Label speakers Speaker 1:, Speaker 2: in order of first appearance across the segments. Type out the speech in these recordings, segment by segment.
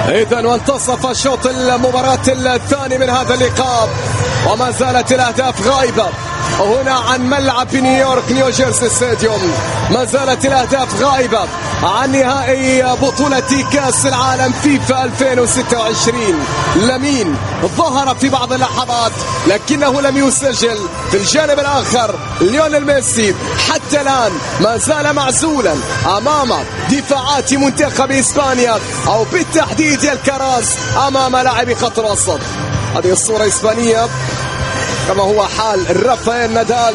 Speaker 1: إذن وانتصف الشوط المباراة الثاني من هذا اللقاء، وما زالت الأهداف غائبة هنا عن ملعب نيويورك نيوجيرسي ستاديوم. ما زالت الأهداف غائبة عن نهائي بطولة كأس العالم فيفا 2026. لامين ظهر في بعض اللحظات لكنه لم يسجل. في الجانب الآخر ليونيل ميسي حتى الآن ما زال معزولا أمام دفاعات منتخب إسبانيا، أو بالتحديد الكراس أمام لاعبي خط الوسط. هذه الصورة إسبانية كما هو حال رافائيل نادال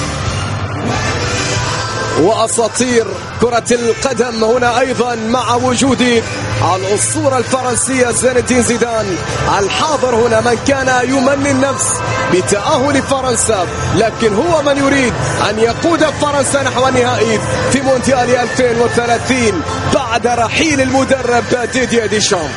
Speaker 1: وأساطير كرة القدم هنا أيضا، مع وجود الأسطورة الفرنسية زين الدين زيدان الحاضر هنا، من كان يمني النفس بتأهل فرنسا، لكن هو من يريد أن يقود فرنسا نحو النهائي في مونديال 2030 بعد رحيل المدرب ديدييه ديشام.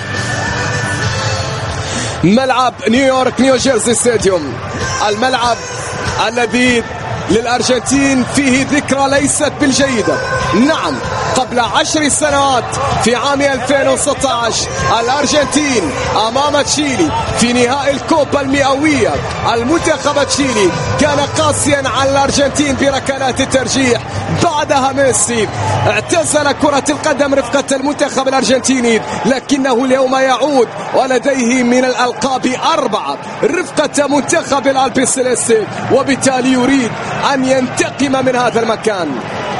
Speaker 1: ملعب نيويورك نيوجيرسي ستاديوم، الملعب الذي للأرجنتين فيه ذكرى ليست بالجيدة. نعم، قبل 10 سنوات في عام 2016 الأرجنتين أمام تشيلي في نهائي الكوبا المئوية، المنتخب تشيلي كان قاسيا على الأرجنتين بركلات الترجيح. بعدها ميسي اعتزل كرة القدم رفقة المنتخب الأرجنتيني، لكنه اليوم يعود ولديه من الألقاب 4 رفقة منتخب الألبيسيليستي، وبالتالي يريد أن ينتقم من هذا المكان.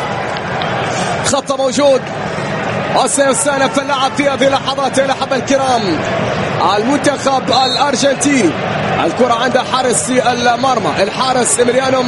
Speaker 1: خط موجود وسيستأنف اللعب في هذه اللحظات يا أحبة الكرام. المنتخب الأرجنتيني الكرة عند حارس المرمى، الحارس إميليانو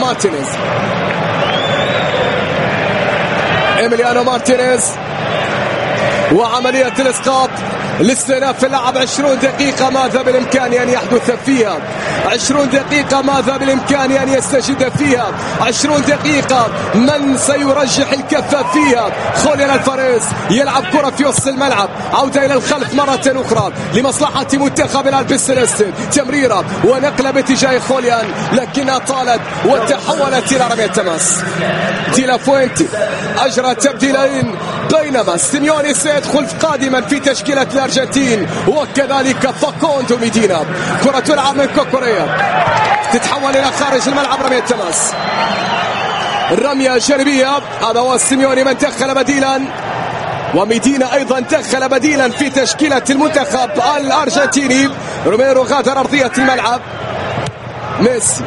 Speaker 1: مارتينيز وعملية الإسقاط لاستئناف اللعب. 20 دقيقة ماذا بالإمكان أن يحدث فيها، 20 دقيقة ماذا بالإمكان أن يستجد فيها، 20 دقيقة من سيرجح الكفة فيها. خوليان الفاريز يلعب كرة في وسط الملعب، عودة إلى الخلف مرة أخرى لمصلحة منتخب الألبيسيليستي. تمريرة ونقلة باتجاه خوليان لكنها طالت وتحولت إلى رمية تماس. دي لا فوينتي أجرى تبديلين، بينما سيميوني سيدخل قادما في تشكيلة الأرجنتين، وكذلك فاكوندو ميدينا. كرة تلعب من كوكوريا تتحول إلى خارج الملعب، رمية تماس، رمية جانبية. هذا هو سيميوني من دخل بديلا، وميدينا أيضا دخل بديلا في تشكيلة المنتخب الأرجنتيني. روميرو غادر أرضية الملعب. ميسي،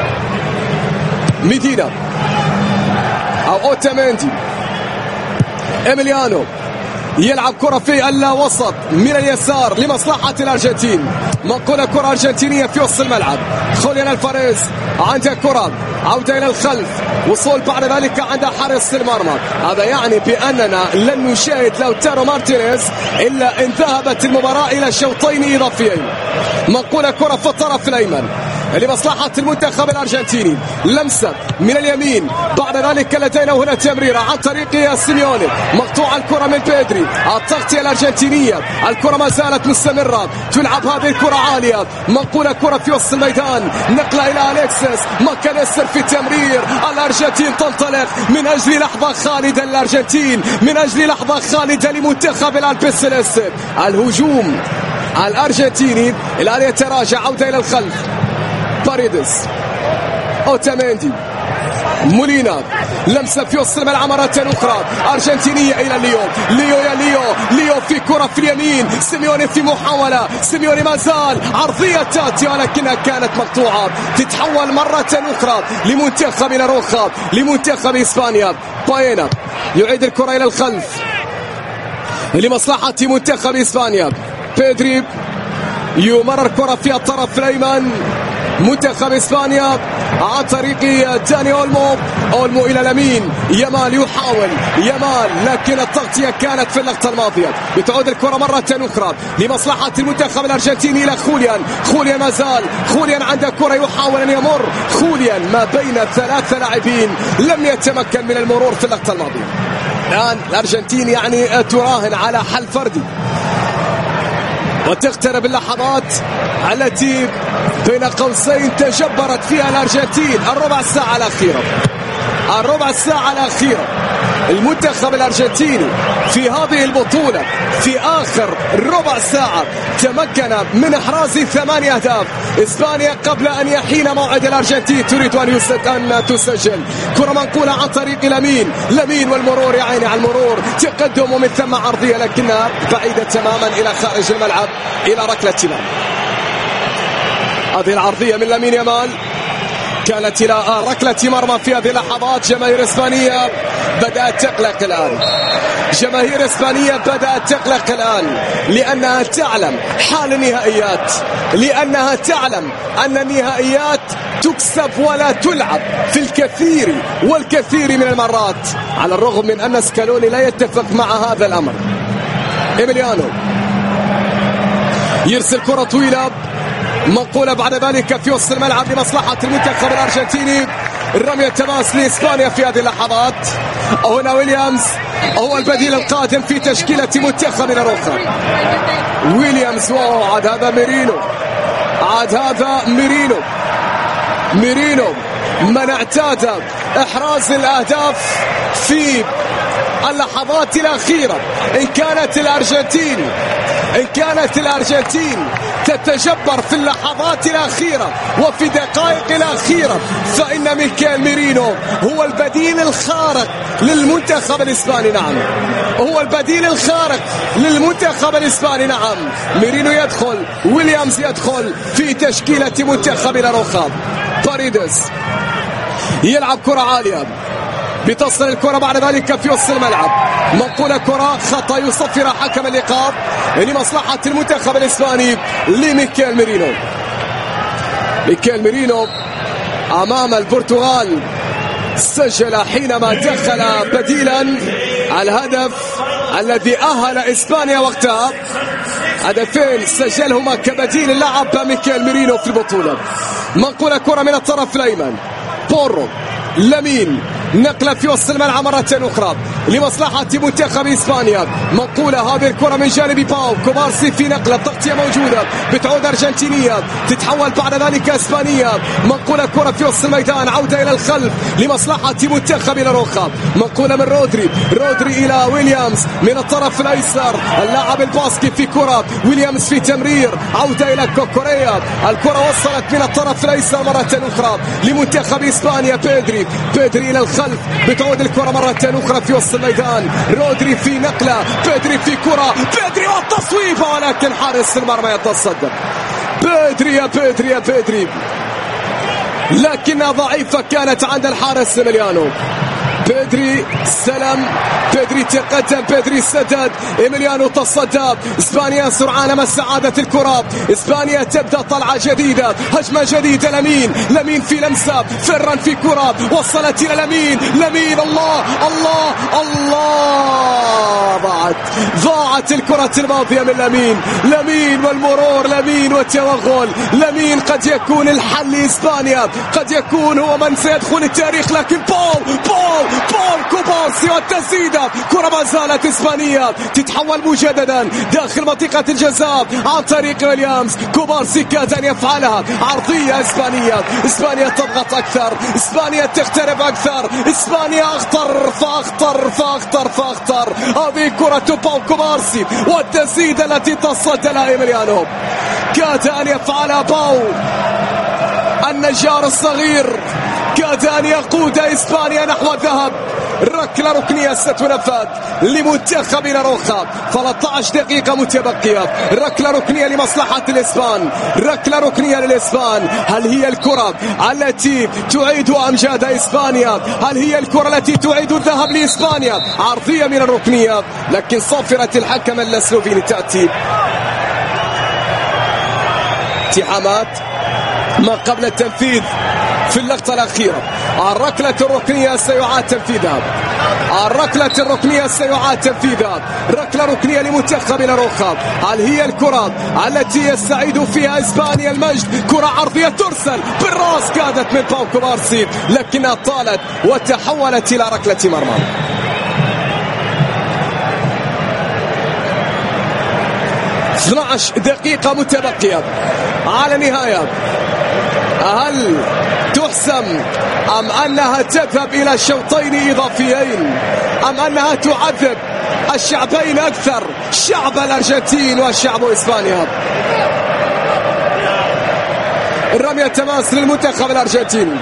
Speaker 1: ميدينا أو أوتاميندي، إميليانو يلعب كرة في الوسط من اليسار لمصلحة الأرجنتين. منقولة كرة أرجنتينية في وسط الملعب. خوليان الفاريز عنده كرة، عودة إلى الخلف، وصول بعد ذلك عند حارس المرمى. هذا يعني بأننا لن نشاهد لوتارو مارتينيز إلا إن ذهبت المباراة إلى شوطين إضافيين. منقولة كرة في الطرف الأيمن لمصلحة المنتخب الأرجنتيني، لمسة من اليمين، بعد ذلك لدينا هنا تمريرة عن طريق سيميوني، مقطوع الكرة من بيدري. التغطية الأرجنتينية، الكرة ما زالت مستمرة، تلعب هذه الكرة عالية، منقولة كرة في وسط الميدان، نقلة إلى أليكسيس ماكاليستر في التمرير. الأرجنتين تنطلق من أجل لحظة خالدة للأرجنتين، من أجل لحظة خالدة لمنتخب الألبيسيليستي. الهجوم الأرجنتيني الآن يتراجع، عودة إلى الخلف. باريدس، أوتاميندي، مولينا، لمسة في وسط الملعب مرة أخرى أرجنتينية إلى ليو في كرة في اليمين. سيميوني في محاولة، سيميوني ما زال، عرضية تاتي ولكنها كانت مقطوعة. تتحول مرة أخرى لمنتخب لاروخا، لمنتخب إسبانيا. باينا يعيد الكرة إلى الخلف لمصلحة منتخب إسبانيا. بيدري يمرر كرة في الطرف الأيمن، منتخب إسبانيا عن طريق داني أولمو إلى لامين يامال. يحاول يامال لكن التغطية كانت في اللقطة الماضية. بتعود الكرة مرة أخرى لمصلحة المنتخب الأرجنتيني إلى خوليان ما زال، خوليان عنده كرة يحاول أن يمر. خوليان ما بين 3 لاعبين لم يتمكن من المرور في اللقطة الماضية. الآن الأرجنتين يعني تراهن على حل فردي، وتقترب اللحظات التي بين قوسين تجبرت فيها الأرجنتين. الربع ساعة الأخيرة المنتخب الأرجنتيني في هذه البطولة في آخر ربع ساعة تمكن من إحراز 8 أهداف. إسبانيا قبل أن يحين موعد الأرجنتين تريد أن تسجل. كرة منقولة عن طريق لامين والمرور، يا عيني على المرور، تقدم ومن ثم عرضية لكنها بعيدة تماما إلى خارج الملعب إلى ركلة مرمى. هذه العرضية من لامين يامال كانت إلى ركلة مرمى في هذه اللحظات. جماهير إسبانيا بدأت تقلق الآن، جماهير إسبانيا بدأت تقلق الآن، لأنها تعلم حال النهائيات، لأنها تعلم أن النهائيات تكسب ولا تلعب في الكثير والكثير من المرات، على الرغم من أن سكالوني لا يتفق مع هذا الأمر. إيميليانو يرسل كرة طويلة منقولة بعد ذلك في وسط الملعب لمصلحة المنتخب الأرجنتيني. الرمية تماس لإسبانيا في هذه اللحظات. هنا ويليامز هو البديل القادم في تشكيلة منتخبنا روخا. ويليامز، عاد هذا ميرينو من اعتاد إحراز الأهداف في اللحظات الأخيرة. إن كانت الأرجنتين تتجبر في اللحظات الأخيرة وفي دقائق الأخيرة، فإن ميكيل ميرينو هو البديل الخارق للمنتخب الإسباني. نعم، هو البديل الخارق للمنتخب الإسباني. نعم، ميرينو يدخل، ويليامز يدخل في تشكيلة منتخبنا روخا. باريدس يلعب كرة عالية، بتصل الكرة بعد ذلك في وسط الملعب، منقولة كرة خطأ يصفر حكم اللقاء لمصلحة المنتخب الإسباني لميكيل ميرينو. ميكيل ميرينو أمام البرتغال سجل حينما دخل بديلا الهدف الذي أهل إسبانيا وقتها. هدفين سجلهما كبديل اللاعب ميكيل ميرينو في البطولة. منقولة كرة من الطرف الأيمن، بورو لامين، نقلة في وسط الملعب مرة أخرى لمصلحة منتخب إسبانيا. منقولة هذه الكرة من جانب باو كوبارسي في نقلة، تغطية موجودة، بتعود أرجنتينية تتحول بعد ذلك إسبانية. منقولة كرة في وسط الميدان، عودة إلى الخلف لمصلحة منتخب روخا. منقولة من رودري إلى ويليامز من الطرف الأيسر، اللاعب الباسكي في كرة، ويليامز في تمرير، عودة إلى كوكوريا. الكرة وصلت من الطرف الأيسر مرة أخرى لمنتخب إسبانيا. بيدري إلى الخلف، بتعود الكرة مرة أخرى في وسط الميدان. رودري في نقلة، بيدري في كرة، بيدري والتصويبة، ولكن حارس المرمى يتصدى. بيدري لكنها ضعيفة كانت عند الحارس إيميليانو. بيدري سلم، بيدري تقدم، بيدري سدد، إيميليانو تصدى. إسبانيا سرعان ما استعادت الكرة. إسبانيا تبدأ طلعة جديدة، هجمة جديدة. لامين في لمسة، فرن في كرة وصلت إلى لامين. الله ضاعت الكرة الماضية من لامين والمرور، لامين والتوغل. لامين قد يكون الحل لإسبانيا، قد يكون هو من سيدخل التاريخ، لكن بول كوبارسي والتسديدة. كرة ما زالت إسبانية تتحول مجددا داخل منطقة الجزاء عن طريق ويليامز. كوبارسي كاد أن يفعلها، عرضية إسبانيا تضغط أكثر، إسبانيا تقترب أكثر، إسبانيا فأخطر. هذه كرة باو كوبارسي والتسديدة التي تصدى لها إيميليانو، كاد أن يفعلها باو النجار الصغير، كاد أن يقود إسبانيا نحو الذهب. ركلة ركنية ستنفذ لمنتخبنا روخا، 13 دقيقة متبقية. ركلة ركنية لمصلحة الإسبان، ركلة ركنية للإسبان. هل هي الكرة التي تعيد أمجاد إسبانيا؟ هل هي الكرة التي تعيد الذهب لإسبانيا؟ عرضية من الركنية، لكن صافرة الحكم السلوفيني تأتي. التحامات ما قبل التنفيذ في اللقطة الأخيرة. الركلة الركنية سيعاد تنفيذها. ركلة ركنية لمنتخبنا روخا. هل هي الكرة التي يستعيد فيها إسبانيا المجد؟ كرة عرضية ترسل بالراس، كادت من باو كوبارسي لكنها طالت وتحولت إلى ركلة مرمى. – 12 دقيقة متبقية على نهاية. هل تحسم أم أنها تذهب إلى شوطين إضافيين؟ أم أنها تعذب الشعبين أكثر، شعب الأرجنتين وشعب إسبانيا؟ الرمية تماس للمنتخب الأرجنتيني.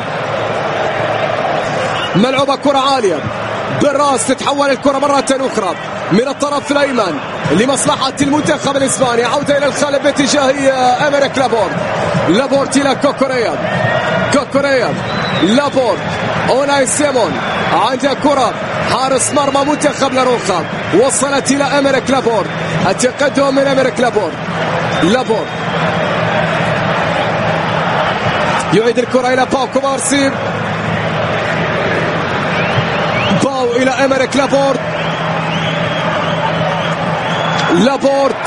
Speaker 1: ملعوبة كرة عالية بالراس، تتحول الكرة مرة أخرى من الطرف الأيمن لمصلحة المنتخب الإسباني. عودة إلى الخلف باتجاه أمريك لابورت. لابورت إلى كوكوريا. كوكوريا لابورت. أوناي سيمون عنده كرة، حارس مرمى منتخب لاروخا، وصلت إلى أمريك لابورت. التقدم من أمريك لابورت. لابورت يعيد الكرة إلى باو كوبارسي. باو إلى أمريك لابورت. لابورت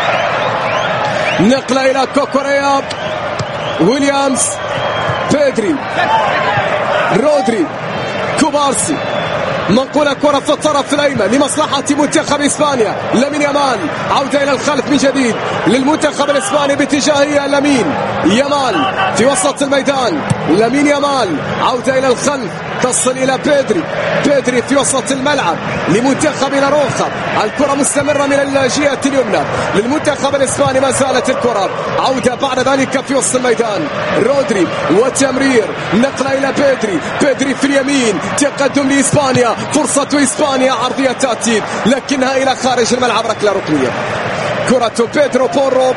Speaker 1: نقلة إلى كوكوريا. ويليامز. بيدري. رودري. كوبارسي. منقولة كرة في الطرف الأيمن لمصلحة منتخب إسبانيا. لامين يامال عودة إلى الخلف من جديد للمنتخب الإسباني باتجاه لامين يامال في وسط الميدان. لامين يامال عودة إلى الخلف تصل إلى بيدري. بيدري في وسط الملعب لمنتخب لاروخا. الكرة مستمرة من الجهة اليمنى للمنتخب الإسباني. ما زالت الكرة. عودة بعد ذلك في وسط الميدان. رودري وتمرير، نقلة إلى بيدري. بيدري في اليمين، تقدم لإسبانيا. فرصة إسبانيا، عرضية تأتي لكنها إلى خارج الملعب. ركلة ركنية. كرة بيدرو بورو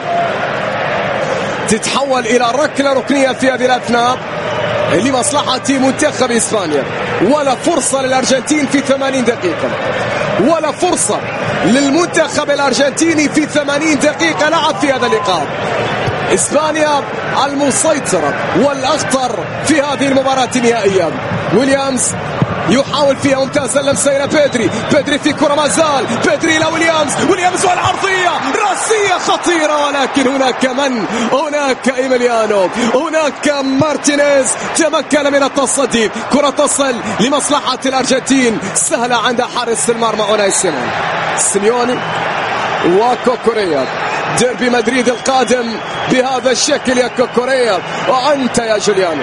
Speaker 1: تتحول إلى ركلة ركنية في هذه الأثناء لمصلحة منتخب إسبانيا. ولا فرصة للأرجنتين في 80 دقيقة، ولا فرصة للمنتخب الأرجنتيني في 80 دقيقة لعب في هذا اللقاء. إسبانيا المسيطرة والأخطر في هذه المباراة النهائية. ويليامز يحاول فيها، ممتازة اللمسة إلى بيدري. بيدري في كرة ما زال. بيدري إلى ويليامز. ويليامز والعرضية راسية خطيرة، ولكن هناك من؟ هناك إيميليانو، هناك مارتينيز تمكن من التصدي. كرة تصل لمصلحة الأرجنتين، سهلة عند حارس المرمى أوناي سيمون. سيميوني وكوكوريا. ديربي مدريد القادم بهذا الشكل يا كوكوريا، وأنت يا جوليانو.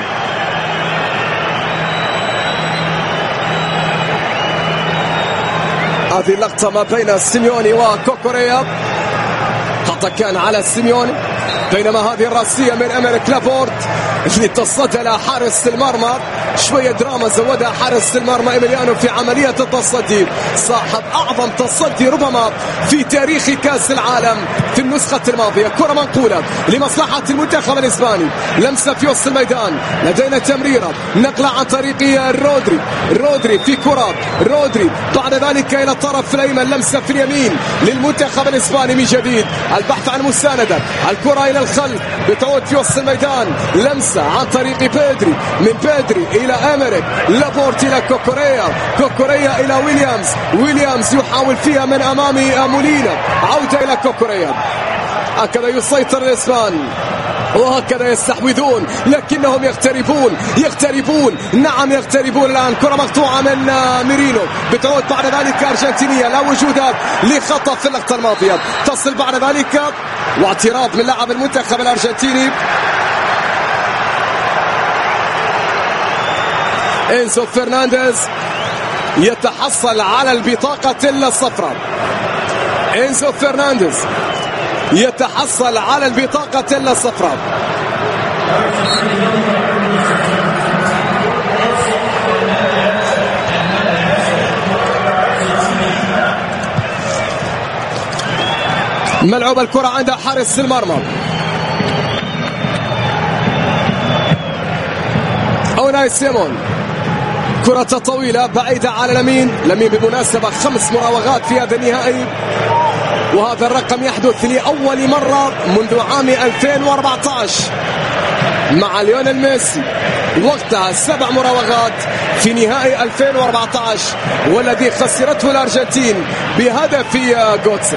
Speaker 1: هذه اللقطة ما بين سيميوني وكوكوريا، خطأ كان على سيميوني، بينما هذه الراسية من أمريك لابورت اللي تصدى لها حارس المرمى. شوية دراما زودها حارس المرمى إيميليانو في عملية التصدي، صاحب أعظم تصدي ربما في تاريخ كأس العالم في النسخة الماضية. كرة منقولة لمصلحة المنتخب الإسباني، لمسة في وسط الميدان، لدينا تمريرة، نقلة عن طريق رودري. رودري في كرة، رودري بعد ذلك إلى الطرف الأيمن، لمسة في اليمين للمنتخب الإسباني من جديد، البحث عن مساندة، الكرة إلى الخلف بتعود في وسط الميدان، لمسة عن طريق بيدري، من بيدري إلى أمريك لابورت إلى كوكوريا. كوكوريا إلى ويليامز. ويليامز يحاول فيها من أمام مولينا. عودة إلى كوكوريا. هكذا يسيطر الإسبان وهكذا يستحوذون، لكنهم يقتربون. نعم يقتربون الآن. كرة مقطوعة من ميرينو، بتعود بعد ذلك أرجنتينية، لا وجود لخطأ في اللقطة الماضية. تصل بعد ذلك واعتراض من لاعب المنتخب الأرجنتيني إنسو فرنانديز، يتحصل على البطاقة الصفراء. إنسو فرنانديز يتحصل على البطاقة الصفراء. ملعوب الكرة عند حارس المرمى أوناي سيمون. كرة طويلة بعيدة على لامين بالمناسبة 5 مراوغات في هذا النهائي، وهذا الرقم يحدث لأول مرة منذ عام 2014 مع ليونيل ميسي، وقتها 7 مراوغات في نهائي 2014 والذي خسرته الأرجنتين بهدف غوتسا.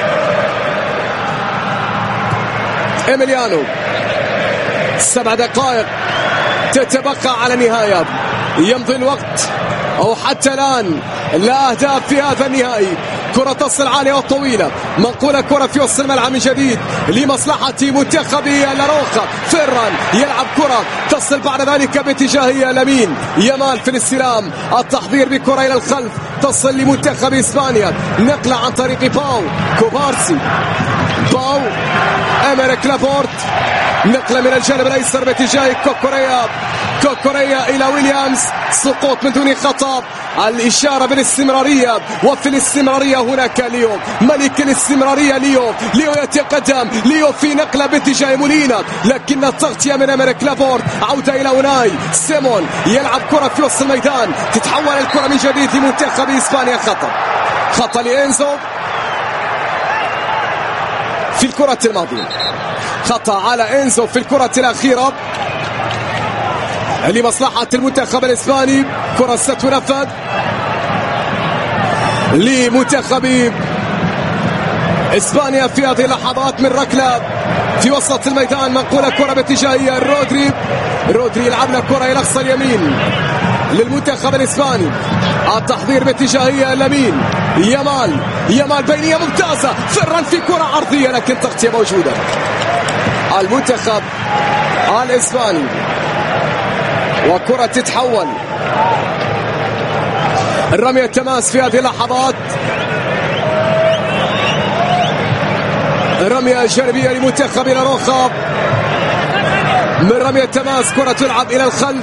Speaker 1: إيميليانو، 7 دقائق تتبقى على نهاية، يمضي الوقت أو حتى الآن لا أهداف في هذا النهائي. كرة تصل عالية وطويلة، منقولة كرة في وسط الملعب من جديد لمصلحة منتخب لاروخا. فيران يلعب كرة تصل بعد ذلك باتجاه لامين يامال في الاستلام، التحضير بكرة إلى الخلف تصل لمنتخب إسبانيا، نقلة عن طريق باو كوبارسي، باو أمريك لابورت، نقلة من الجانب الأيسر باتجاه كوكوريا، كوكوريا إلى ويليامز، سقوط من دون خطأ. الإشارة بالاستمرارية، وفي الاستمرارية هناك ليو، ملك الاستمرارية ليو يتقدم، ليو في نقلة باتجاه مولينا، لكن التغطية من أمريك لابورت. عودة إلى أوناي سيمون يلعب كرة في وسط الميدان، تتحول الكرة من جديد لمنتخب إسبانيا. خطأ لإنزو في الكرة الماضية، خطأ على إنزو في الكرة الأخيرة لمصلحة المنتخب الإسباني. كرة ستنفذ لمنتخب إسبانيا في هذه اللحظات من ركلة في وسط الميدان، منقولة كرة باتجاه رودري يلعب لها كرة إلى أقصى اليمين للمنتخب الإسباني، التحضير باتجاه لامين يامال بينية ممتازة، فرن في كرة عرضية لكن تغطية موجودة. المنتخب الإسباني وكرة تتحول، الرمية التماس في هذه اللحظات، رمية جانبية لمنتخب لاروخا من رمية تماس، كرة تلعب إلى الخلف،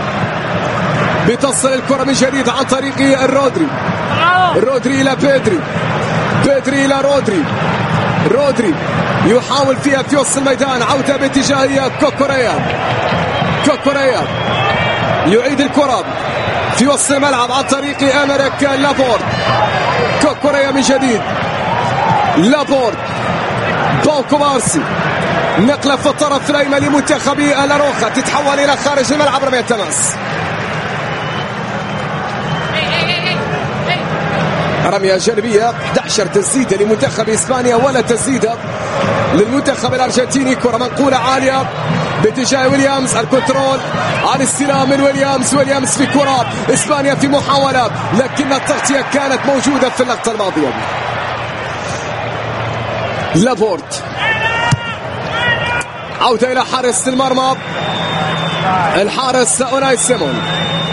Speaker 1: بتصل الكرة من جديد عن طريق رودري إلى بيدري إلى رودري يحاول فيها في وسط الميدان، عودة باتجاه كوكوريا يعيد الكرة في وسط الملعب عن طريق أمريك لابورت، كوكوريا من جديد، لابورت، باو كوبارسي، نقلة في الطرف الأيمن لمنتخب لاروخا، تتحول إلى خارج الملعب، رمية تماس، رمية جانبية. 11 تسديدة لمنتخب إسبانيا ولا تسديدة للمنتخب الأرجنتيني. كرة منقولة عالية باتجاه ويليامز، الكنترول على الاستلام من ويليامز في كرة، إسبانيا في محاولة لكن التغطية كانت موجودة في اللقطة الماضية. لابورت، عودة إلى حارس المرمى، الحارس أوناي سيمون،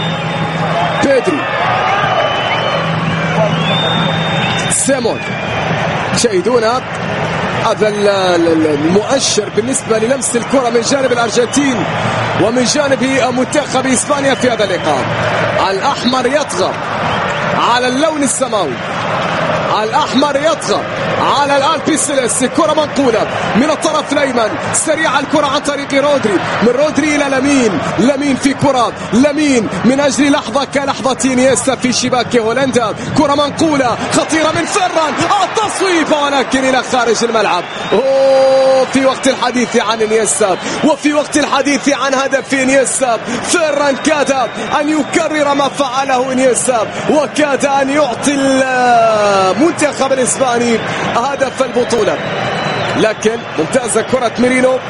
Speaker 1: سيمون شاهدون هذا المؤشر بالنسبة للمس الكرة من جانب الأرجنتين ومن جانب منتخب إسبانيا في هذا اللقاء. الأحمر يطغى على اللون السماوي، الأحمر يطغى على الألبيسيلس. كرة منقولة من الطرف الأيمن، سريعة الكرة عن طريق رودري إلى لامين في كرة، لامين من أجل لحظة كلحظة إنيستا في شباك هولندا. كرة منقولة خطيرة من فران، التصويب ولكن إلى خارج الملعب. في وقت الحديث عن إنيستا وفي وقت الحديث عن هدف إنيستا، فران كاد أن يكرر ما فعله إنيستا وكاد أن يعطي المنتخب الإسباني هدف البطولة، لكن ممتازة كرة ميرينو،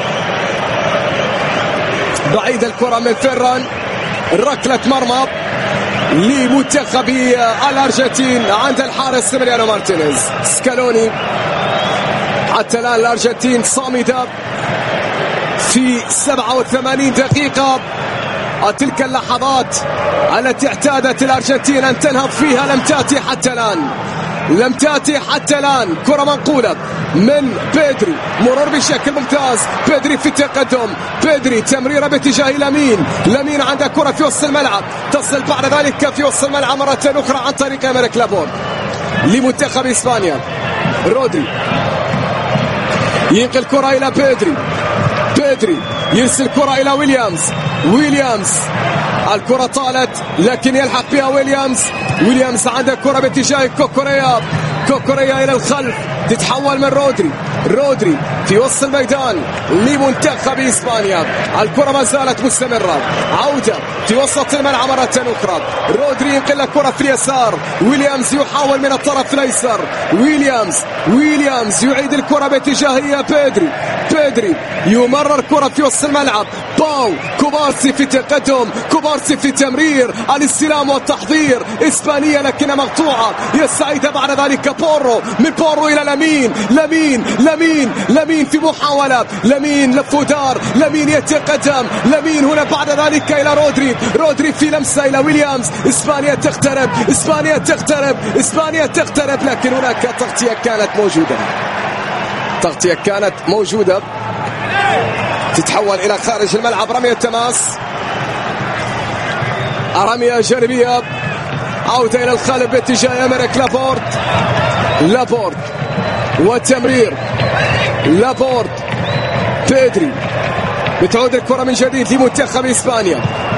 Speaker 1: بعيد الكرة من فيران، ركلة مرمى لمنتخب الأرجنتين عند الحارس ماريانو مارتينيز. سكالوني حتى الآن الأرجنتين صامدة في 87 دقيقة. تلك اللحظات التي اعتادت الأرجنتين أن تنهض فيها لم تأتي حتى الآن. كرة منقولة من بيدري، مرور بشكل ممتاز، بيدري في التقدم، بيدري تمريرة باتجاه لامين عنده كرة في وسط الملعب، تصل بعد ذلك في وسط الملعب مرة أخرى عن طريق أمريك لابورت لمنتخب إسبانيا. رودري ينقل كرة إلى بيدري يرسل كرة إلى ويليامز، الكرة طالت لكن يلحق بها ويليامز عنده كرة باتجاه كوكوريا إلى الخلف، تتحول من رودري في وسط الميدان لمنتخب إسبانيا. الكرة ما زالت مستمرة، عودة في وسط الملعب مرة أخرى، رودري ينقل الكرة في اليسار، ويليامز يحاول من الطرف الأيسر، ويليامز يعيد الكرة باتجاه بيدري بيدري يمرر كرة في وسط الملعب. باو كوبارسي في تقدم، كوبارسي في تمرير، الاستلام والتحضير. إسبانيا لكنها مقطوعة. يستعيد بعد ذلك بورو، من بورو إلى لامين في محاولة. لامين لف ودار، لامين يتقدم، لامين هنا بعد ذلك إلى رودري في لمسة إلى ويليامز. إسبانيا تقترب لكن هناك تغطية كانت موجودة تتحول إلى خارج الملعب. رمية تماس، رمية جانبية، عودة إلى الخلف باتجاه إمريك لابورت والتمرير. لابورت بيدري، بتعود الكرة من جديد لمنتخب إسبانيا.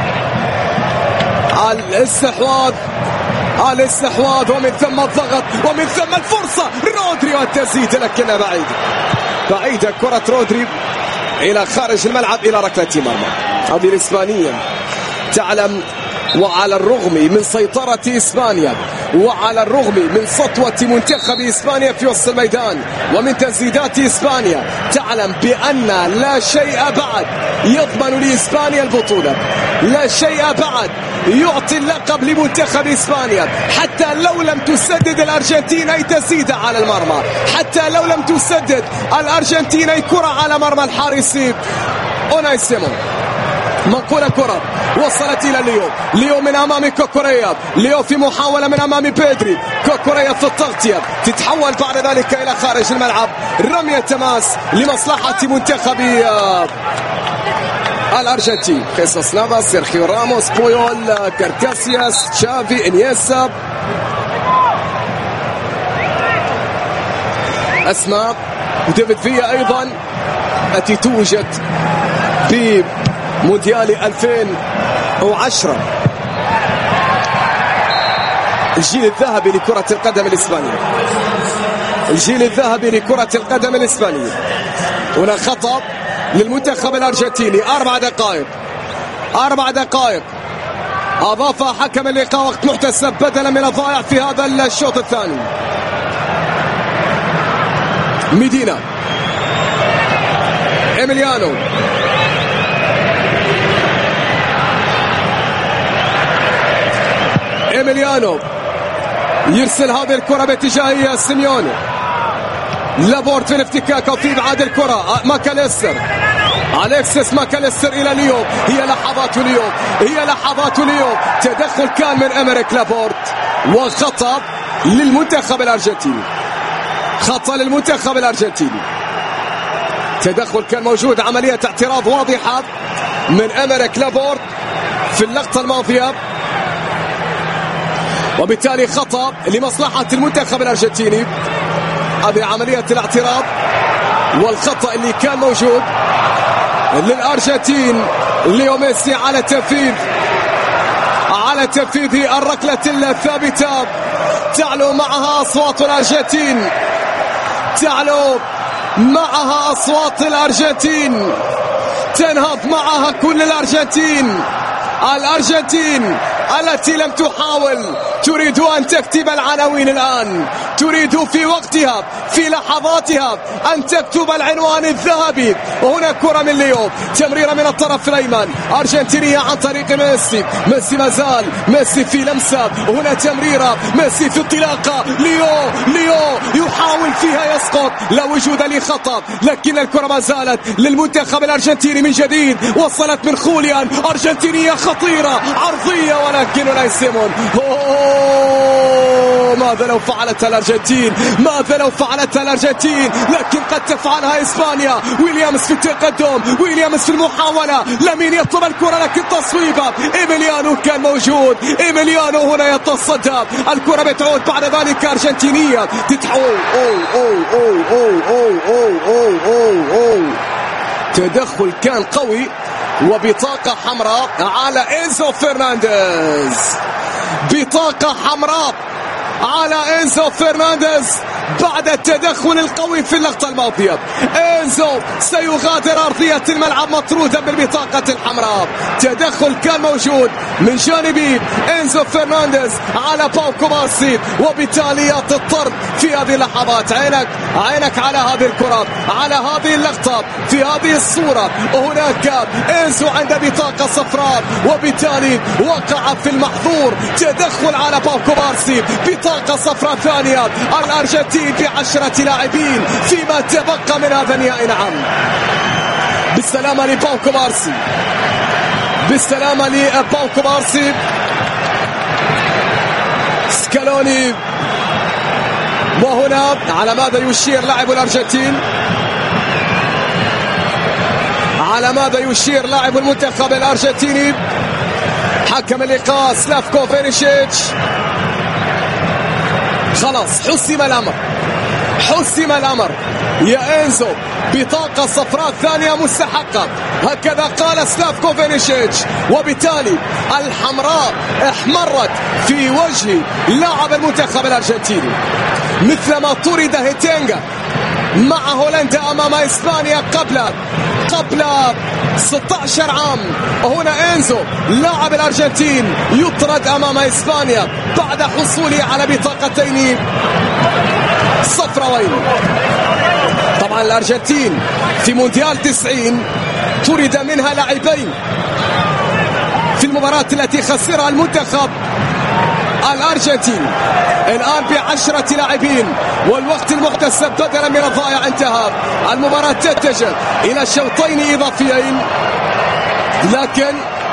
Speaker 1: الاستحواذ ومن ثم الضغط ومن ثم الفرصة. رودري والتسديد لكنها بعيدة كرة رودري إلى خارج الملعب إلى ركلة مرمى. هذه الإسبانية تعلم، وعلى الرغم من سيطرة إسبانيا وعلى الرغم من سطوة منتخب إسبانيا في وسط الميدان ومن تسديدات إسبانيا، تعلم بأن لا شيء بعد يضمن لإسبانيا البطولة، لا شيء بعد يعطي اللقب لمنتخب إسبانيا. حتى لو لم تسدد الأرجنتين أي تسديدة على المرمى، حتى لو لم تسدد الأرجنتين أي كرة على مرمى الحارس أوناي سيمون. منقولة كرة وصلت إلى ليو من أمام كوكوريا، ليو في محاولة من أمام بيدري، كوكوريا في التغطية، تتحول بعد ذلك إلى خارج الملعب. رمية تماس لمصلحة منتخب الأرجنتين. خيسوس نافاس، سيرخيو راموس، بويول، كاركاسياس، تشافي، إنيسا. أسماء وديفيد فيا أيضا التي توجد بمونديال 2010، الجيل الذهبي لكرة القدم الإسبانية، الجيل الذهبي لكرة القدم الإسبانية. هنا خطأ للمنتخب الأرجنتيني. 4 دقائق أضاف حكم اللقاء وقت محتسب بدلا من الضائع في هذا الشوط الثاني. ميدينا، إيميليانو يرسل هذه الكرة باتجاه سيميوني. لابورت في الافتكاك وفي ابعاد الكرة. أليكسيس ماكاليستر إلى ليو. هي لحظات ليو. تدخل كان من إمريك لابورت وخطأ للمنتخب الأرجنتيني. تدخل كان موجود، عملية اعتراض واضحة من إمريك لابورت في اللقطة الماضية، وبالتالي خطأ لمصلحة المنتخب الأرجنتيني. هذه عملية الاعتراض والخطأ اللي كان موجود للأرجنتين. ليو ميسي على تنفيذ الركلة الثابتة. تعلو معها أصوات الأرجنتين، تنهض معها كل الأرجنتين التي لم تحاول، تريد أن تكتب العناوين الآن، تريد في وقتها في لحظاتها أن تكتب العنوان الذهبي. وهنا كرة من ليو، تمريرة من الطرف الأيمن أرجنتينية عن طريق ميسي مازال ميسي في لمسة، وهنا تمريرة ميسي في انطلاقة. ليو يحاول فيها يسقط، لا وجود لخطأ، لكن الكرة ما زالت للمنتخب الأرجنتيني من جديد. وصلت من خوليان، أرجنتينية خطيرة عرضية، ولكن لا سيمون. ماذا لو فعلتها الأرجنتين، لكن قد تفعلها إسبانيا. ويليامز في التقدم، ويليامز في المحاولة، لامين يطلب الكرة لكن تصويبة. إيميليانو كان موجود، إيميليانو هنا يتصدى الكرة، بتعود بعد ذلك أرجنتينية تتحول. تدخل كان قوي وبطاقة حمراء على إنزو فرنانديز، بطاقة حمراء على إنزو فرنانديز. بعد التدخل القوي في اللقطة الماضية. إنزو سيغادر أرضية الملعب مطرودا بالبطاقة الحمراء. تدخل كان موجود من جانب إنزو فرنانديز على باو كوبارسي، وبالتالي الطرد في هذه اللحظات. عينك على هذه الكرة، على هذه اللقطة، في هذه الصورة هناك إنزو عند بطاقة صفراء، وبالتالي وقع في المحظور. تدخل على باو كوبارسي، بطاقة صفراء ثانية. الأرجنتين ب10 لاعبين فيما تبقى من هذا النهائي. نعم، بالسلامة لباو كوبارسي، بالسلامة لباو كوبارسي. سكالوني، وهنا على ماذا يشير لاعب الأرجنتين؟ على ماذا يشير لاعب المنتخب الأرجنتيني؟ حكم اللقاء سلافكو فينيشيتش. خلاص حسم الأمر، حسم الأمر يا إنزو، بطاقة صفراء ثانية مستحقة، هكذا قال سلافكو فينيشيتش. وبالتالي الحمراء احمرت في وجه لاعب المنتخب الأرجنتيني، مثلما طرد هيتينغا مع هولندا أمام إسبانيا قبل 16 عام. هنا إنزو لاعب الأرجنتين يطرد أمام إسبانيا بعد حصوله على بطاقتين صفراوين. طبعا الأرجنتين في مونديال 90 طرد منها لاعبين في المباراة التي خسرها المنتخب الأرجنتين. الآن ب10 لاعبين، والوقت المحتسب بدلا من الضائع انتهى. المباراة تتجه إلى شوطين إضافيين، لكن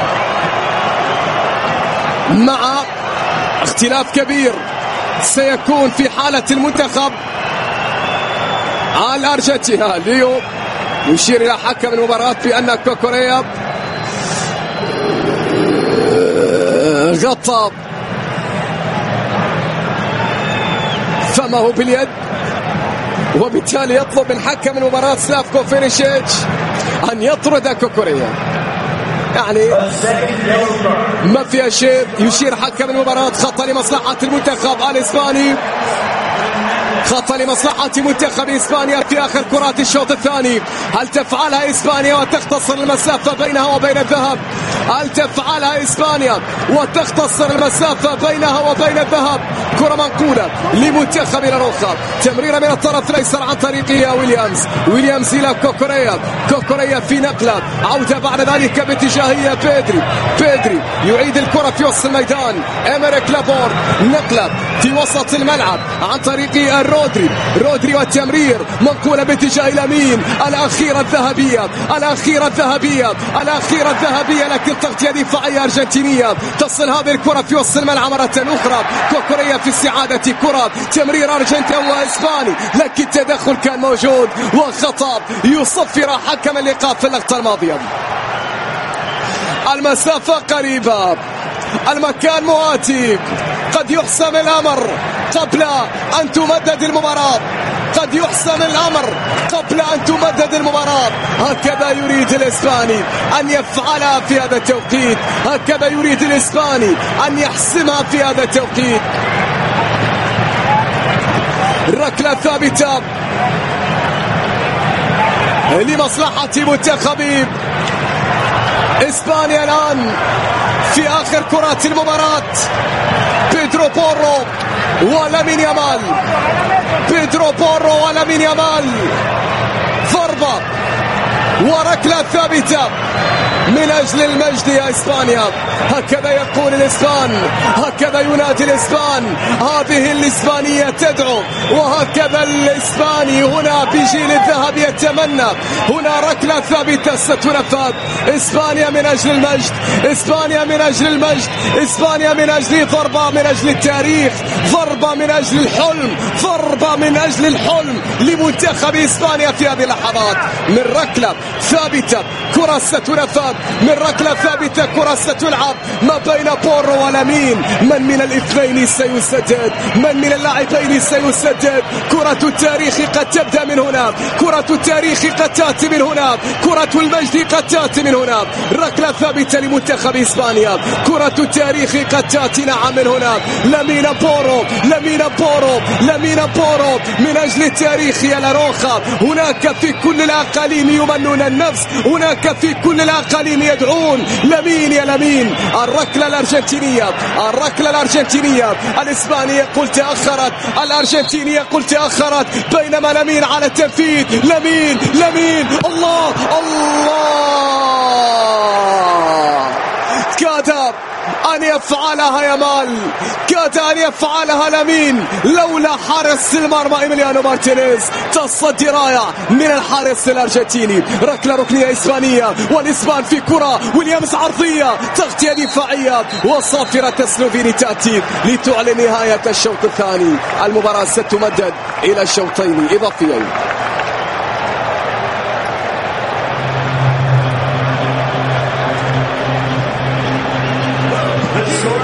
Speaker 1: مع اختلاف كبير سيكون في حالة المنتخب الأرجنتين. ليو يشير إلى حكم المباراة بأن كوكوريا غطى فمه باليد، وبالتالي يطلب من حكم المباراة سلافكو فينيشيتش أن يطرد كوكوريا. يعني ما فيها شيء. يشير حكم المباراة خطأ لمصلحة المنتخب الإسباني، خطأ لمصلحة منتخب إسبانيا في آخر كرات الشوط الثاني. هل تفعلها إسبانيا وتختصر المسافة بينها وبين الذهب؟ هل تفعلها إسبانيا وتختصر المسافة بينها وبين الذهب؟ كرة منقولة لمنتخب لاروخا، تمريرة من الطرف الأيسر عن طريق ويليامز إلى كوكوريا في نقلة، عودة بعد ذلك باتجاهية بيدري يعيد الكرة في وسط الميدان. إمريك لابورت، نقلة في وسط الملعب عن طريق رودري والتمرير، منقولة باتجاه اليمين. الأخيرة الذهبية، لكن تغطية دفاعية أرجنتينية تصل هذه الكرة في وسط الملعب مرة أخرى. كوكوريا في استعادة كرة، تمرير أرجنتين وإسباني، لكن التدخل كان موجود وخطأ يصفر حكم اللقاء في اللقطة الماضية. المسافة قريبة، المكان مهاتي، قد يحسم الأمر قبل أن تمدد المباراة، قد يحسم الأمر قبل أن تمدد المباراة. هكذا يريد الإسباني أن يفعلها في هذا التوقيت، هكذا يريد الإسباني أن يحسمها في هذا التوقيت. ركلة ثابتة لمصلحة منتخب إسبانيا الآن في آخر كرات المباراة. بيدرو بورو ولامين يامال، ضربة وركلة ثابتة من أجل المجد يا إسبانيا. هكذا يقول الإسبان، هكذا ينادي الإسبان، هذه الإسبانية تدعو، وهكذا الإسباني هنا بجيل الذهب يتمنى. هنا ركلة ثابتة ستنفذ. إسبانيا من أجل المجد، إسبانيا من أجل المجد، إسبانيا من أجل ضربة من أجل التاريخ، ضربة من أجل الحلم، ضربة من أجل الحلم لمنتخب إسبانيا في هذه اللحظات. من ركلة ثابتة، كرة ستنفذ من ركلة ثابتة، كرة ستلعب ما بين بورو ولامين. من الاثنين سيسدد؟ من اللاعبين سيسدد؟ كرة التاريخ قد تبدأ من هنا، كرة التاريخ قد تأتي من هنا، كرة المجد قد تأتي من هنا. ركلة ثابتة لمنتخب إسبانيا، كرة التاريخ قد تأتي نعم من هنا. لامين بورو، لامين بورو، لامين بورو من أجل التاريخ يا لاروخا. هناك في كل الأقاليم يمنون النفس، هناك في كل الأقاليم يدعون لامين يا لامين. الركلة الأرجنتينية، الركلة الأرجنتينية. الإسباني يقول تأخرت، الأرجنتيني يقول تأخرت، بينما لامين على التنفيذ. لامين، لامين، الله الله، كاد أن يفعلها يامال، كاد أن يفعلها لامين لولا حارس المرمى إيميليانو مارتينيز. تصدي رائع من الحارس الأرجنتيني. ركلة ركنية إسبانية، والإسبان في كرة ويليامز عرضية، تغطية دفاعية، وصافرة سلوفيني تأتي لتعلن نهاية الشوط الثاني. المباراة ستمدد إلى شوطين إضافيين.
Speaker 2: The score